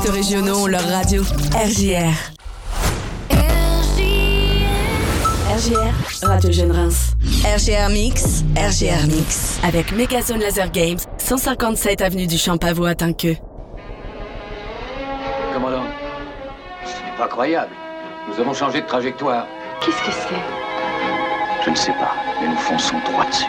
radios régionaux ont leur radio. RJR. RJR, Radio Jeune Reims. RJR Mix, RJR Mix. Avec Megazone Laser Games, 157 avenue du Champ-Pavot à Tinqueux. Commandant, ce n'est pas croyable. Nous avons changé de trajectoire. Qu'est-ce que c'est ? Je ne sais pas, mais nous fonçons droit dessus.